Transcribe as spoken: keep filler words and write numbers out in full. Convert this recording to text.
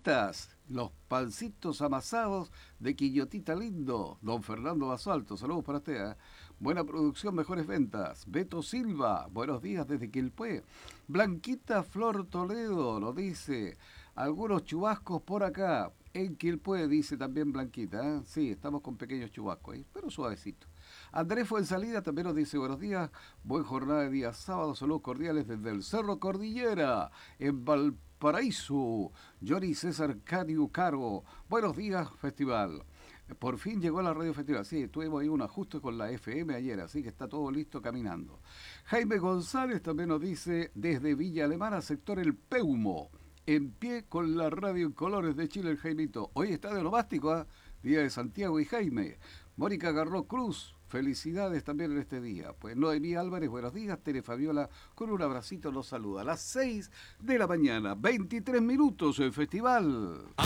Quillotitas, los pancitos amasados de Quillotita Lindo. Don Fernando Basalto, saludos para usted. ¿eh? Buena producción, mejores ventas. Beto Silva, buenos días desde Quilpué. Blanquita Flor Toledo, lo dice. Algunos chubascos por acá. En Quilpué, dice también Blanquita. ¿eh? Sí, estamos con pequeños chubascos, ¿eh? pero suavecito. Andrés Fuensalida también nos dice buenos días. Buen jornada de día sábado. Saludos cordiales desde el Cerro Cordillera, en Valparaíso. Johnny César Cadiu Caro. Buenos días, festival. Por fin llegó la radio festival. Sí, tuvimos ahí un ajuste con la F M ayer, así que está todo listo caminando. Jaime González también nos dice desde Villa Alemana, sector El Peumo. En pie con la radio en colores de Chile, el Jaimito. Hoy está de onomástico, ¿eh? Día de Santiago y Jaime. Mónica Garró Cruz, felicidades también en este día. Pues Noemí Álvarez, buenos días. Tere Fabiola, con un abracito los saluda. A las seis de la mañana, veintitrés minutos, el festival.